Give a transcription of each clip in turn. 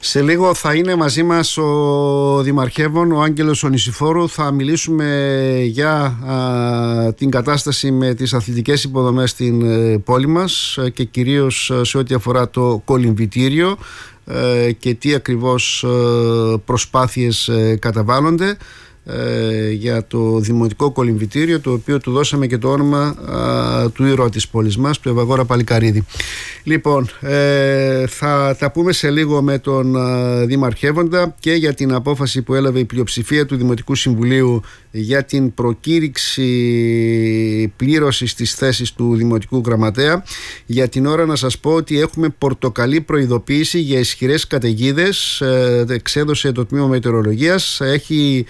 Σε λίγο θα είναι μαζί μας ο Δημαρχεύων, ο Άγγελος ο Νησιφόρου. Θα μιλήσουμε για την κατάσταση με τις αθλητικές υποδομές στην πόλη μας και κυρίως σε ό,τι αφορά το κολυμβητήριο και τι ακριβώς προσπάθειες καταβάλλονται για το Δημοτικό Κολυμβητήριο, το οποίο του δώσαμε και το όνομα του ήρωα της πόλης μας, του Ευαγόρα Παλικαρίδη. Λοιπόν, θα τα πούμε σε λίγο με τον Δημαρχεύοντα και για την απόφαση που έλαβε η πλειοψηφία του Δημοτικού Συμβουλίου για την προκήρυξη πλήρωσης της θέσης του Δημοτικού Γραμματέα. Για την ώρα να σας πω ότι έχουμε πορτοκαλί προειδοποίηση για ισχυρές καταιγίδες. Εξέδωσε το Τμήμα Μετεωρολογίας. Έχει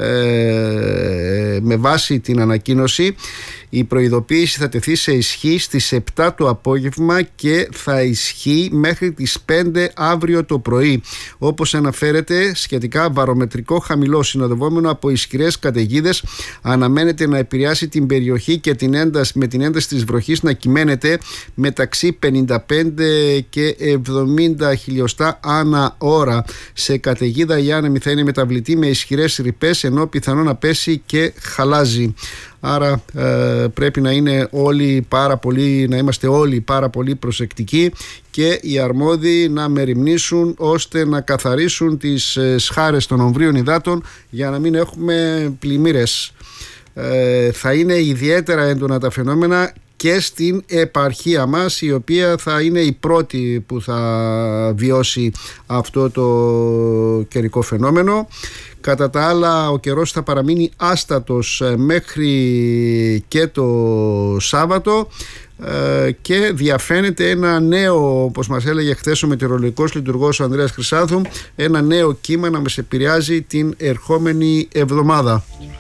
με βάση την ανακοίνωση, η προειδοποίηση θα τεθεί σε ισχύ στις 7 το απόγευμα και θα ισχύει μέχρι τις 5 αύριο το πρωί. Όπως αναφέρεται, σχετικά βαρομετρικό χαμηλό συνοδευόμενο από ισχυρές καταιγίδες αναμένεται να επηρεάσει την περιοχή και με την ένταση της βροχής να κυμαίνεται μεταξύ 55 και 70 χιλιοστά ανά ώρα. Σε καταιγίδα η άνεμη θα είναι μεταβλητή με ισχυρές ρηπές, ενώ πιθανό να πέσει και χαλάζι. Άρα πρέπει να είμαστε όλοι πάρα πολύ προσεκτικοί και οι αρμόδιοι να μεριμνήσουν ώστε να καθαρίσουν τις σχάρες των ομβρίων υδάτων για να μην έχουμε πλημμύρες. Θα είναι ιδιαίτερα έντονα τα φαινόμενα και στην επαρχία μας, η οποία θα είναι η πρώτη που θα βιώσει αυτό το καιρικό φαινόμενο. Κατά τα άλλα, ο καιρός θα παραμείνει άστατος μέχρι και το Σάββατο και διαφαίνεται ένα νέο, όπως μας έλεγε χθες ο μετεωρολογικός λειτουργός ο Ανδρέας Χρυσάνθου, ένα νέο κύμα να μας επηρεάζει την ερχόμενη εβδομάδα.